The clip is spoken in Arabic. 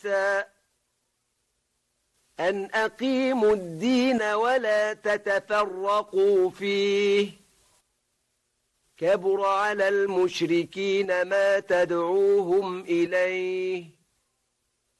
أن أقيموا الدين ولا تتفرقوا فيه كبر على المشركين ما تدعوهم إليه